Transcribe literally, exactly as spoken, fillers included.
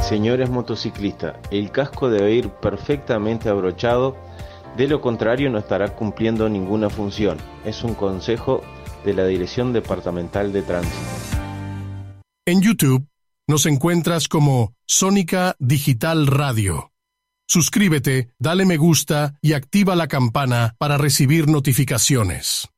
Señores motociclistas, el casco debe ir perfectamente abrochado, de lo contrario no estará cumpliendo ninguna función. Es un consejo de la Dirección Departamental de Tránsito. En YouTube nos encuentras como Sónica Digital Radio. Suscríbete, dale me gusta y activa la campana para recibir notificaciones.